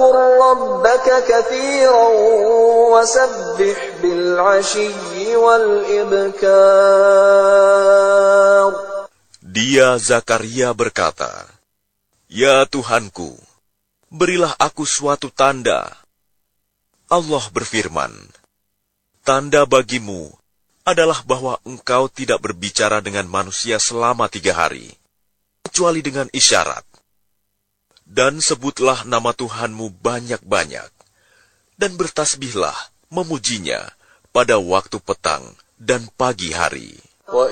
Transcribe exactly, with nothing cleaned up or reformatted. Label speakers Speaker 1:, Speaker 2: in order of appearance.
Speaker 1: واذكر ربك كثيرا وسبح بالعشي والإبكار.
Speaker 2: Dia Zakaria berkata, "Ya Tuhanku, berilah aku suatu tanda." Allah berfirman, "Tanda bagimu adalah bahwa engkau tidak berbicara dengan manusia selama tiga hari, kecuali dengan isyarat. Dan sebutlah nama Tuhanmu banyak-banyak, dan bertasbihlah memujinya pada waktu petang dan pagi hari."